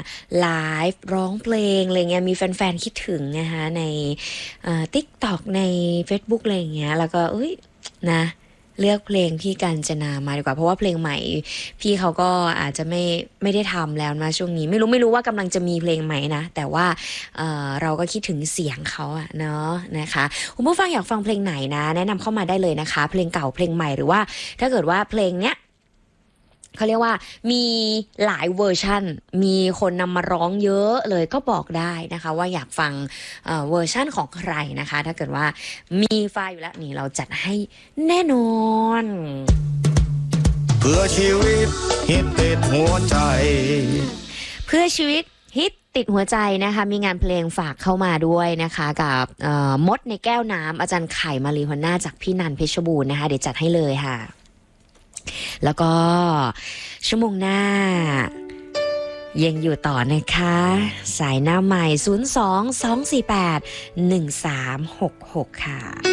ไลฟ์ร้องเพลงอะไรเงี้ยมีแฟนๆคิดถึงนะคะในTikTok ใน Facebook อะไรเงี้ยแล้วก็นะเลือกเพลงพี่กาญจนามาดีกว่าเพราะว่าเพลงใหม่พี่เขาก็อาจจะไม่ได้ทำแล้วนะช่วงนี้ไม่รู้ว่ากำลังจะมีเพลงใหม่นะแต่ว่าเราก็คิดถึงเสียงเขาอะเนาะนะคะคุณผู้ฟังอยากฟังเพลงไหนนะแนะนำเข้ามาได้เลยนะคะเพลงเก่าเพลงใหม่หรือว่าถ้าเกิดว่าเพลงเนี้ยเขาเรียกว่ามีหลายเวอร์ชันมีคนนำมาร้องเยอะเลยก็บอกได้นะคะว่าอยากฟังเวอร์ชั่นของใครนะคะถ้าเกิดว่ามีไฟล์อยู่แล้วนี่เราจัดให้แน่นอนเพื่อชีวิตฮิตติดหัวใจเพื่อชีวิตฮิตติดหัวใจนะคะมีงานเพลงฝากเข้ามาด้วยนะคะกับมดในแก้วน้ำอาจารย์ไข่มารีฮอนน่าจากพี่นันเพชรบูรณ์นะคะเดี๋ยวจัดให้เลยค่ะแล้วก็ชั่วโมงหน้ายังอยู่ต่อนะคะสายหน้าใหม่02-248-1366ค่ะ